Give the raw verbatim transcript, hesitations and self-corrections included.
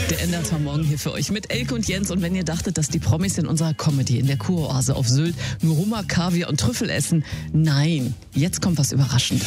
Der Enderter Morgen hier für euch mit Elke und Jens. Und wenn ihr dachtet, dass die Promis in unserer Comedy in der Kuroase auf Sylt nur Hummer, Kaviar und Trüffel essen, nein, jetzt kommt was Überraschendes.